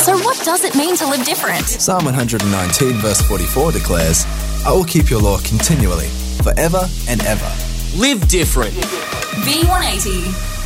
So what does it mean to live different? Psalm 119 verse 44 declares, I will keep your law continually, forever and ever. Live different. B180.